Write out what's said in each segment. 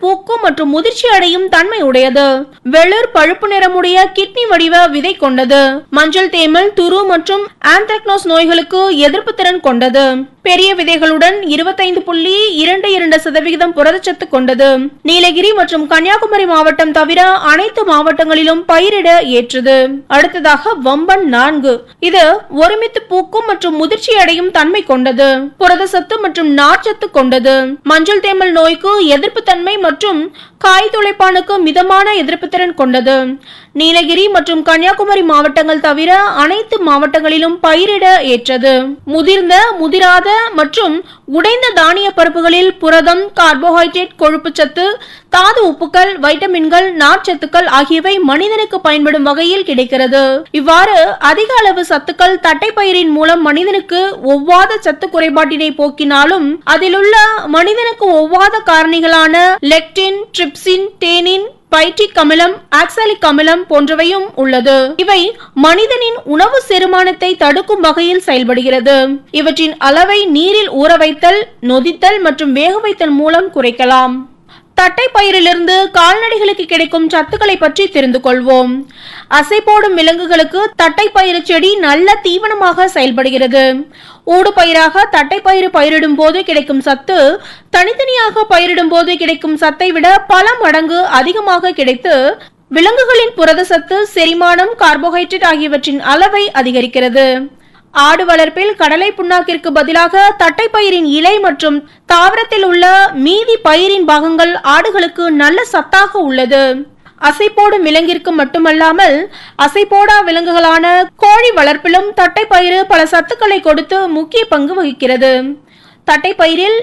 பூக்கும் மற்றும் முதிர்ச்சி அடையும் தன்மை உடையது. வெளிர் பழுப்பு நிறமுடைய கிட்னி வடிவ விதை கொண்டது. மஞ்சள் தேமல், துரு மற்றும் ஆந்த்ராக்னோஸ் நோய்களுக்கு எதிர்ப்பு திறன் கொண்டது. பெரிய விதைகளுடன் 25.22% புரதச்சத்து கொண்டது. நீலகிரி மற்றும் கன்னியாகுமரி மாவட்டம் தவிர அனைத்து மாவட்டங்களிலும் பயிரிட ஏற்றது. அடுத்ததாக வம்பன் 4. இது ஒருமித்து பூக்கும் மற்றும் முதிர்ச்சி அடையும் தன்மை கொண்டது. புரதச்சத்து மற்றும் நார்ச்சத்து கொண்டது. மஞ்சள் தேமல் நோய்க்கு எதிர்ப்பு தன்மை மற்றும் காய் துளைப்பானுக்கு மிதமான எதிர்ப்பு திறன் கொண்டது. நீலகிரி மற்றும் கன்னியாகுமரி மாவட்டங்கள் தவிர அனைத்து மாவட்டங்களிலும் பயிரிட ஏற்றது. முதிர்ந்த, முதிராத மற்றும் உடைந்த தானிய பருப்புகளில் புரதம், கார்போஹைட்ரேட், கொழுப்புச்சத்து, தாது உப்புக்கள், வைட்டமின்கள், நார்ச்சத்துக்கள் ஆகியவை மனிதனுக்கு பயன்படும் வகையில் கிடைக்கிறது. இவ்வாறு அதிக அளவு சத்துக்கள் தட்டைப்பயிரின் மூலம் மனிதனுக்கு ஒவ்வாத சத்து குறைபாட்டினை போக்கினாலும் அதிலுள்ள மனிதனுக்கு ஒவ்வாத காரணிகளான லெக்டின், ட்ரிப்சின், டேனின், பைட்ரிக் அமிலம், ஆக்சாலிக் அமிலம் போன்றவையும் உள்ளது. இவை மனிதனின் உணவு செரிமானத்தை தடுக்கும் வகையில் செயல்படுகிறது. இவற்றின் அளவை நீரில் ஊற வைத்தல், நொதித்தல் மற்றும் வேக வைத்தல் மூலம் குறைக்கலாம். தட்டைப்பயிரிலிருந்து கால்நடைகளுக்கு கிடைக்கும் சத்துக்களை பற்றி தெரிந்து கொள்வோம். அசை போடும் விலங்குகளுக்கு தட்டைப்பயிறு செடி நல்ல தீவனமாக செயல்படுகிறது. ஊடு பயிராக தட்டைப்பயிறு பயிரிடும் போது கிடைக்கும் சத்து தனித்தனியாக பயிரிடும் போது கிடைக்கும் சத்தை விட பல மடங்கு அதிகமாக கிடைத்து விலங்குகளின் புரத சத்து, செரிமானம், கார்போஹைட்ரேட் ஆகியவற்றின் அளவை அதிகரிக்கிறது. ஆடு வளர்ப்பில் கடலை புண்ணாக்கிற்கு பதிலாக தட்டைப்பயிரின் இலை மற்றும் தாவரத்தில் உள்ள மீதி பயிரின் பாகங்கள் ஆடுகளுக்கு நல்ல சத்தாக உள்ளது. அசைப்போடும் விலங்கிற்கு மட்டுமல்லாமல் அசைப்போடா விலங்குகளான கோழி வளர்ப்பிலும் தட்டைப்பயிறு பல சத்துக்களை கொடுத்து முக்கிய பங்கு வகிக்கிறது. தட்டைப்பயிரில்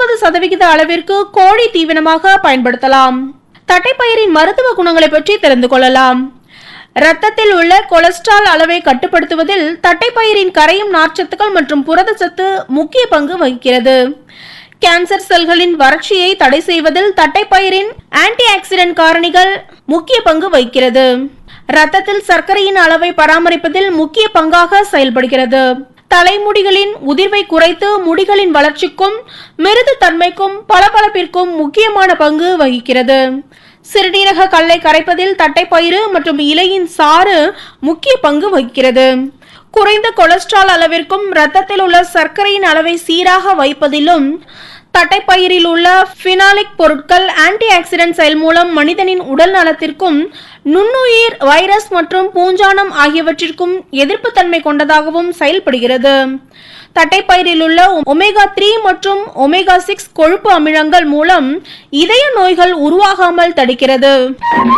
20% அளவிற்கு கோழி தீவனமாக பயன்படுத்தலாம். தட்டைப்பயிரின் மருத்துவ குணங்களை பற்றி தெரிந்து கொள்ளலாம். இரத்தத்தில் உள்ள கொலஸ்ட்ரால் அளவை கட்டுப்படுத்துவதில் தட்டைப்பயிரின் கரையும் நார்ச்சத்துக்கள் மற்றும் புரதச்சத்து முக்கிய பங்கு வகிக்கிறது. கேன்சர் செல்களின் வறட்சியை தடை செய்வதில் தட்டைப்பயிரின் ஆன்டி ஆக்சிடென்ட் காரணிகள் முக்கிய பங்கு வகிக்கிறது. இரத்தத்தில் சர்க்கரையின் அளவை பராமரிப்பதில் முக்கிய பங்காக செயல்படுகிறது. தலைமுடிகளின் உதிர்வை குறைத்து முடிகளின் வளர்ச்சிக்கும் மிருது தன்மைக்கும் பளபளப்பிற்கும் முக்கியமான பங்கு வகிக்கிறது. சிறுநீரக கல்லை கரைப்பதில் தட்டைப்பயிறு மற்றும் இலையின் சாறு முக்கிய பங்கு வகிக்கிறது. குறைந்த கொலஸ்ட்ரால் அளவிற்கும் இரத்தத்தில் உள்ள சர்க்கரையின் அளவை சீராக வைப்பதிலும் தட்டைப்பயிரில் உள்ள பினாலிக் பொருட்கள் ஆன்டி ஆக்சிடென்ட் செயல் மூலம் மனிதனின் உடல் நலத்திற்கும் நுண்ணுயிர், வைரஸ் மற்றும் பூஞ்சானம் ஆகியவற்றிற்கும் எதிர்ப்பு தன்மை கொண்டதாகவும் செயல்படுகிறது. தட்டைப்பயிரில் உள்ள ஒமேகா 3 மற்றும் ஒமேகா 6 கொழுப்பு அமிலங்கள் மூலம் இதய நோய்கள் உருவாகாமல் தடுக்கிறது.